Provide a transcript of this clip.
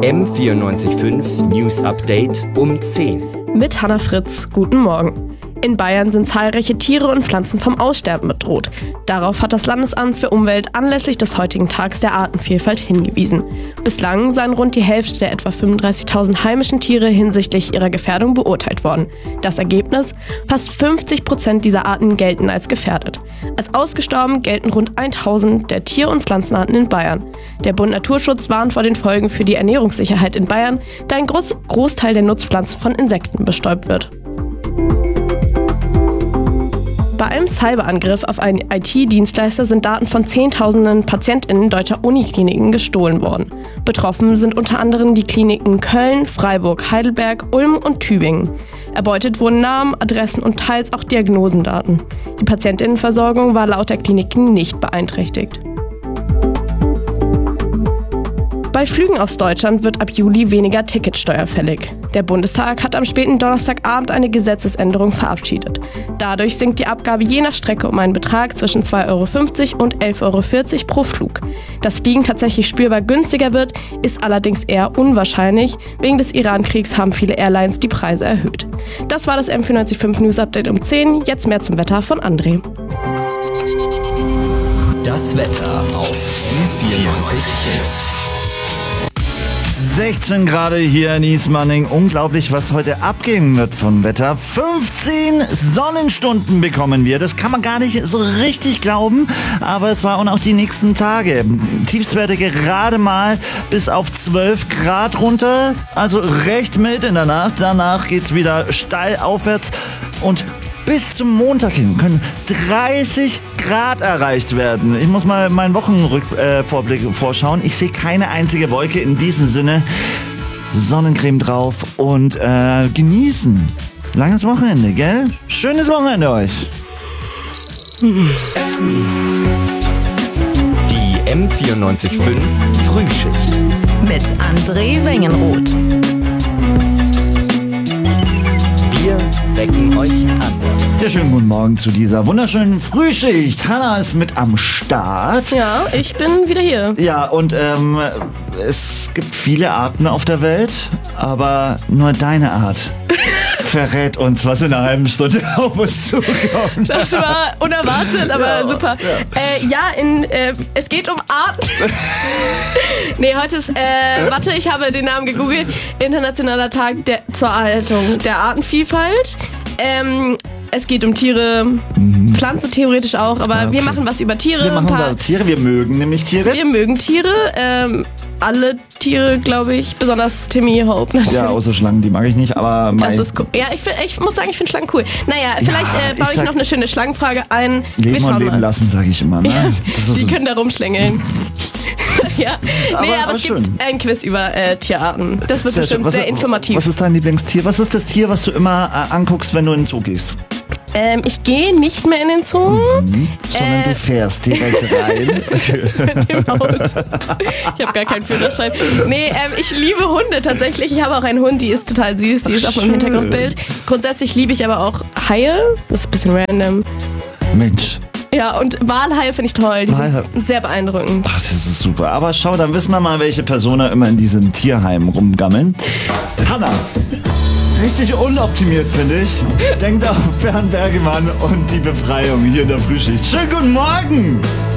M94.5 News Update um 10. Mit Hannah Fritz, guten Morgen. In Bayern sind zahlreiche Tiere und Pflanzen vom Aussterben bedroht. Darauf hat das Landesamt für Umwelt anlässlich des heutigen Tags der Artenvielfalt hingewiesen. Bislang seien rund die Hälfte der etwa 35.000 heimischen Tiere hinsichtlich ihrer Gefährdung beurteilt worden. Das Ergebnis? Fast 50% dieser Arten gelten als gefährdet. Als ausgestorben gelten rund 1.000 der Tier- und Pflanzenarten in Bayern. Der Bund Naturschutz warnt vor den Folgen für die Ernährungssicherheit in Bayern, da ein Großteil der Nutzpflanzen von Insekten bestäubt wird. Bei einem Cyberangriff auf einen IT-Dienstleister sind Daten von Zehntausenden PatientInnen deutscher Unikliniken gestohlen worden. Betroffen sind unter anderem die Kliniken Köln, Freiburg, Heidelberg, Ulm und Tübingen. Erbeutet wurden Namen, Adressen und teils auch Diagnosendaten. Die PatientInnenversorgung war laut der Kliniken nicht beeinträchtigt. Bei Flügen aus Deutschland wird ab Juli weniger Ticketsteuer fällig. Der Bundestag hat am späten Donnerstagabend eine Gesetzesänderung verabschiedet. Dadurch sinkt die Abgabe je nach Strecke um einen Betrag zwischen 2,50 € und 11,40 € pro Flug. Dass Fliegen tatsächlich spürbar günstiger wird, ist allerdings eher unwahrscheinlich. Wegen des Iran-Kriegs haben viele Airlines die Preise erhöht. Das war das M94.5 News Update um 10. Jetzt mehr zum Wetter von André. Das Wetter auf M94.5. 16 Grad hier in Ismaning. Unglaublich, was heute abgehen wird vom Wetter. 15 Sonnenstunden bekommen wir. Das kann man gar nicht so richtig glauben, aber es waren auch die nächsten Tage. Tiefstwerte gerade mal bis auf 12 Grad runter, also recht mild in der Nacht. Danach geht's wieder steil aufwärts und bis zum Montag hin können 30 Grad erreicht werden. Ich muss mal meinen Wochenvorblick vorschauen. Ich sehe keine einzige Wolke. In diesem Sinne Sonnencreme drauf und genießen. Langes Wochenende, gell? Schönes Wochenende euch. Die M94.5 Frühschicht. Mit André Wengenroth. Wir wecken euch anders. Ja, schönen guten Morgen zu dieser wunderschönen Frühschicht. Hannah ist mit am Start. Ja, ich bin wieder hier. Ja, und es gibt viele Arten auf der Welt, aber nur deine Art verrät uns, was in einer halben Stunde auf uns zukommt. Das war unerwartet, aber ja, super. Ja. Es geht um Arten. Nee, heute ist, ich habe den Namen gegoogelt. Internationaler Tag zur Erhaltung der Artenvielfalt. Es geht um Tiere, Pflanzen theoretisch auch, aber okay. Wir machen was über Tiere. Wir machen über Tiere, wir mögen nämlich Tiere. Wir mögen Tiere, alle Tiere, glaube ich, besonders Timmy Hope natürlich. Ja, außer Schlangen, die mag ich nicht, aber das ist cool. Ja, ich muss sagen, ich finde Schlangen cool. Naja, vielleicht baue ich noch eine schöne Schlangenfrage ein. Leben und leben lassen, sage ich immer. Ne? Ja, das die können da rumschlängeln. Ja, aber es schön. gibt ein Quiz über Tierarten. Das wird sehr bestimmt schön. sehr informativ. Was ist dein Lieblingstier? Was ist das Tier, was du immer anguckst, wenn du in den Zoo gehst? Ich gehe nicht mehr in den Zoo. Sondern du fährst direkt rein. Mit dem Auto. Ich habe gar keinen Führerschein. Nee, ich liebe Hunde tatsächlich. Ich habe auch einen Hund, die ist total süß. Die ist auf meinem Hintergrundbild. Grundsätzlich liebe ich aber auch Haie. Das ist ein bisschen random. Mensch. Ja, und Walhaie finde ich toll. Die sind sehr beeindruckend. Ach, das ist super. Aber schau, dann wissen wir mal, welche Personen immer in diesen Tierheimen rumgammeln. Hannah. Richtig unoptimiert, finde ich. Denkt auf Bernd Bergemann und die Befreiung hier in der Frühschicht. Schönen guten Morgen!